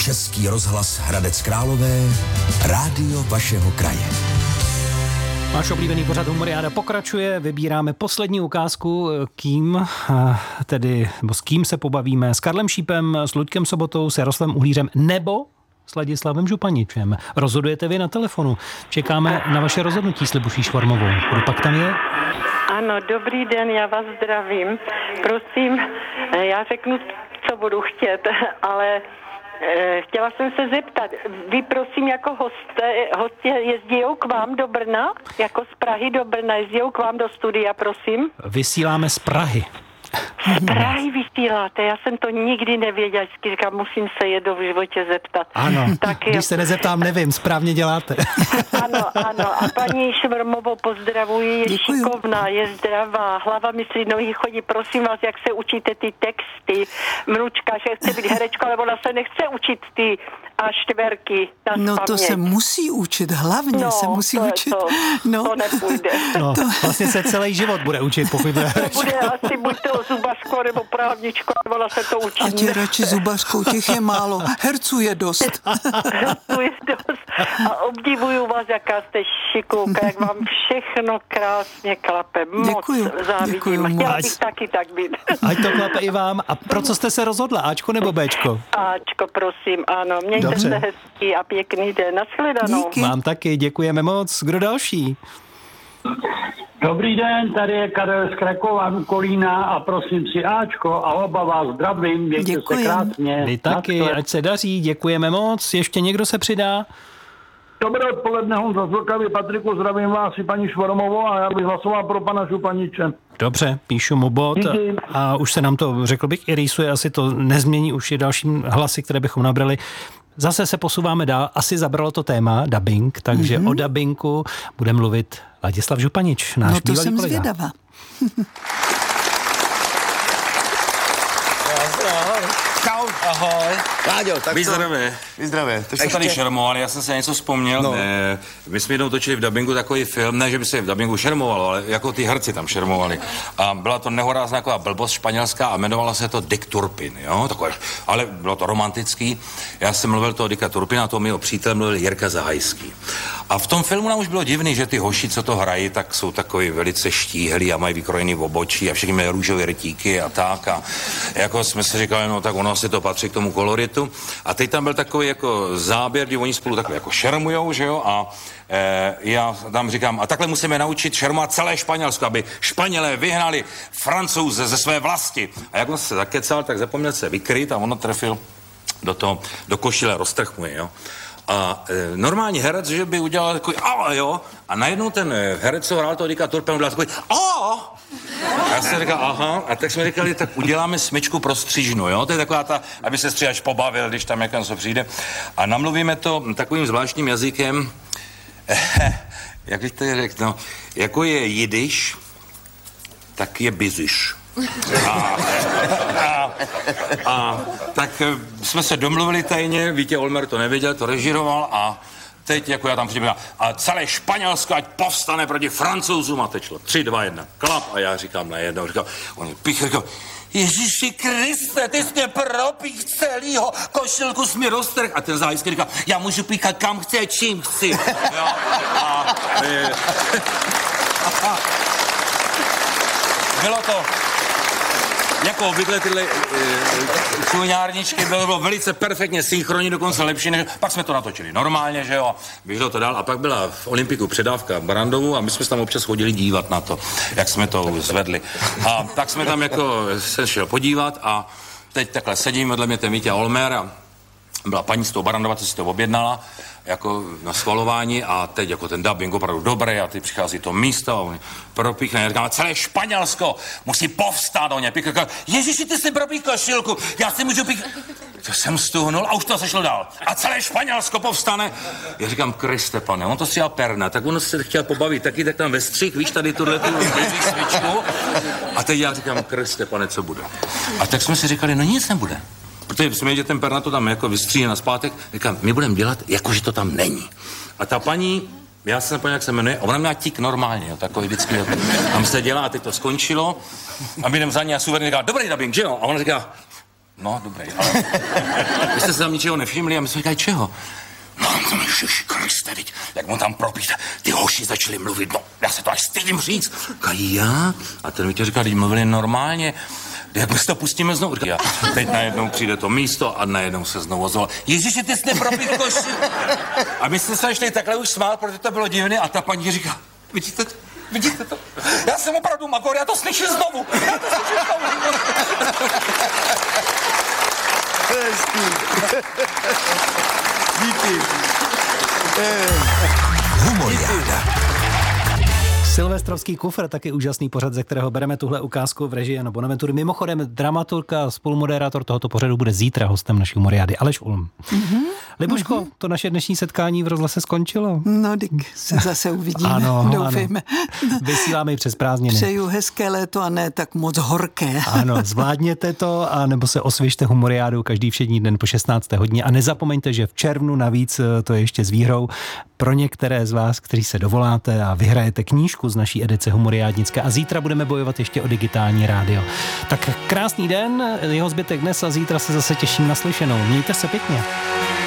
Český rozhlas Hradec Králové, rádio vašeho kraje. Váš oblíbený pořad Humoriáda pokračuje, vybíráme poslední ukázku, s kým se pobavíme, s Karlem Šípem, s Luďkem Sobotou, s Jaroslavem Uhlířem nebo s Ladislavem Županičem. Rozhodujete vy na telefonu. Čekáme na vaše rozhodnutí s Libuší Švormovou. Kdo pak tam je? Ano, dobrý den, já vás zdravím. Prosím, já řeknu, co budu chtět, ale chtěla jsem se zeptat, vy prosím jako hosté jezdí k vám do Brna, jako z Prahy do Brna, jezdí k vám do studia, prosím? Vysíláme z Prahy. Z Prahy vysíláte, já jsem to nikdy nevěděla, vždycky říkám, musím se jednou v životě zeptat. Ano, když se nezeptám, nevím, správně děláte. Ano, a paní Švormovou pozdravuji, je šikovná, je zdravá, hlava myslí, nohy chodí, prosím vás, jak se učíte ty texty, vnučka, že chce být herečka, ale ona se nechce učit ty A4 na No spaměť. to se musí učit, hlavně se musí učit. To nepůjde. Vlastně se celý život bude učit, pokud bude herečka. To bude asi buď to zubařko nebo právničko, nebo ona se to učí. Ať je radši zubařkou, těch je málo, herců je dost. A obdivuju vás, jaká jste šikulka, jak vám všechno krásně klape. Moc závidím. Chtěla bych taky tak být. Ať to klape i vám. A pro co jste se rozhodla? Ačko nebo Bčko? Ačko, prosím, ano. Mějte Dobře. se hezký a pěkný den. Nashledanou. Díky. Vám taky, děkujeme moc. Kdo další? Dobrý den, tady je Karel z Krakova, Kolína a prosím si Ačko a oba vás zdravím, mějte se krásně. Vy taky, ať se daří, děkujeme moc. Ještě někdo se přidá? Dobré odpoledne, Honza z Vltavy, Patriku, zdravím vás i paní Švormovou a já bych hlasoval pro pana Županiče. Dobře, píšu mu bod a už se nám to, řekl bych, i rýsuje, asi to nezmění už i další hlasy, které bychom nabrali. Zase se posouváme dál, asi zabralo to téma dubbing, takže o dubbingu bude mluvit Ladislav Županič, náš bývalý kolega. No to jsem zvědavá. Čau. Ahoj. Láďo, tak Vyzdravě. Tak jsme tady šermovali, já jsem se něco vzpomněl. No. My jsme jednou točili v dabingu takový film, ne, že by se v dabingu šermovalo, ale jako ty herci tam šermovali. A byla to nehorázná taková blbost španělská a jmenovala se to Dick Turpin, jo, takové, ale bylo to romantický. Já jsem mluvil toho Dicka Turpina, toho mého přítele mluvil Jirka Zahajský. A v tom filmu nám už bylo divný, že ty hoši, co to hrají, tak jsou takový velice štíhlí a mají vykrojený obočí a všichni mají růžové rtíky a tak. A jako jsme si říkali, no tak ono asi to patří k tomu koloritu. A teď tam byl takový jako záběr, kdy oni spolu takhle jako šermujou, že jo, a já tam říkám, a takhle musíme naučit šermovat celé Španělsko, aby Španělé vyhnali Francouze ze své vlasti. A jak on se zakecal, tak zapomněl se vykryt a ono trefil do košile, roztrh mu je, jo. A normální herec, že by udělal takový jo, a najednou ten herec, co hrál toho Dicka Turpina, udělal takový a já jsem říkal, aha, a tak jsme říkali, tak uděláme smyčku pro střižnu, jo, to je taková ta, aby se stříhač pobavil, když tam někam co přijde, a namluvíme to takovým zvláštním jazykem, jak bych to řekl, no, jako je jidiš, tak je biziš. A tak jsme se domluvili tajně, Vítě Olmer to nevěděl, to režíroval a teď jako já tam přijde a celé Španělsko ať povstane proti Francouzům a teď šlo 3, 2, 1, klap a já říkám najednou, on říkal, Ježíši Kriste, ty jsi mě propích celýho, košilku jsi mi roztrh. A ten Zahajský říká, já můžu píchat kam chci, čím chci. Jo? Bylo to, jako obvykle tyhle čuňárničky bylo velice perfektně synchronní, dokonce lepší, než pak jsme to natočili normálně, že jo, běželo to dál a pak byla v Olympiku předávka Barandovu a my jsme se tam občas chodili dívat na to, jak jsme to zvedli. A tak jsme tam jako se šel podívat a teď takhle sedím vedle mě ten Vítě Olmer a byla paní z toho Barandova, co si to objednala, jako na schvalování a teď jako ten dubbing opravdu dobrý a teď přichází to místo a on propíchne, říkám, celé Španělsko musí povstát o ně. Říkám, Ježiši, ty jsi propích košilku, já si můžu píchat. To jsem stuhnul a už to sešlo dál. A celé Španělsko povstane. Já říkám, Kriste, pane, on to stříhal perna, tak on se chtěl pobavit, taky tak tam ve střih, víš, tady tuhle svičku. A teď já říkám, Kriste, pane, co bude? A tak jsme si říkali, no nic nebude. Protože jsme že ten perna to tam jako vystříhne na zpátek, říkám, my budeme dělat, jako že to tam není. A ta paní, já se nepomněl, jak se jmenuje, ona měla tik normálně, jo, takový vždycky, jo, tam se dělá a teď to skončilo a my jdem za ní a suverénně říká, dobrý dubbing, že jo? A ona říká, No, dobrý, ale... Vy jste se tam ničeho nevšimli a my jsme říkali, čeho? No, to Ježiši Kriste, teď, jak mu tam propít, ty hoši začali mluvit, no, já se to až stydím říct. Říkají, já? A ten Vítěz říká, teď mluvili normálně, jak my si to pustíme znovu. A teď najednou přijde to místo a najednou se znovu ozval. Ježiši, ty jsi nepropít koši. A my jsme se začali takhle už smát, protože to bylo divné a ta paní říká, vidíte to? Já jsem opravdu magor, já to slyším znovu. Díky. Humoriáda. Silvestrovský kufr, taky úžasný pořad, ze kterého bereme tuhle ukázku v režii Jana Bonaventury. Mimochodem, dramaturg a spolumoderátor tohoto pořadu bude zítra hostem naší humoriády, Aleš Ulm. Libuško, to naše dnešní setkání v rozhlase skončilo. No, tak se zase uvidíme, ano, doufejme. Ano. Vysíláme i přes prázdniny. Přeju hezké léto a ne tak moc horké. Ano, zvládněte to a nebo se osvěžte humoriádu každý všední den po 16. hodině a nezapomeňte, že v červnu navíc to je ještě s výhrou pro některé z vás, kteří se dovoláte a vyhrajete knížku z naší edice humoriádnické a zítra budeme bojovat ještě o digitální rádio. Tak krásný den, jeho zbytek dnes a zítra se zase těším na slyšenou. Mějte se pěkně.